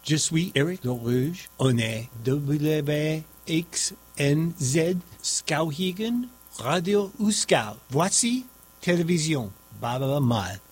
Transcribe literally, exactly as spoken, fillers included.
Je suis Éric Lerouge. On est W X N Z Skowhegan, Radio Uskal. Voici Télévision Baba Mal.